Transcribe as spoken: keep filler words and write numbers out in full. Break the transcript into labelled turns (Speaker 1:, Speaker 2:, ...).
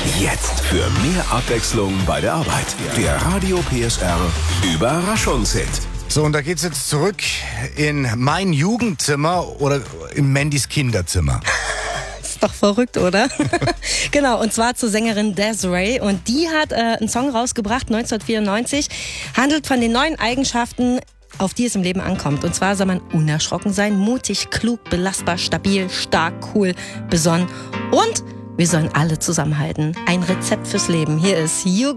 Speaker 1: Jetzt für mehr Abwechslung bei der Arbeit. Der Radio P S R Überraschungshit.
Speaker 2: So, und da geht's jetzt zurück in mein Jugendzimmer oder in Mandys Kinderzimmer.
Speaker 3: Ist doch verrückt, oder? Genau, und zwar zur Sängerin Des'ree. Und die hat äh, einen Song rausgebracht, neunzehnhundertvierundneunzig. Handelt von den neuen Eigenschaften, auf die es im Leben ankommt. Und zwar soll man unerschrocken sein, mutig, klug, belastbar, stabil, stark, cool, besonnen. Und wir sollen alle zusammenhalten. Ein Rezept fürs Leben. Hier ist You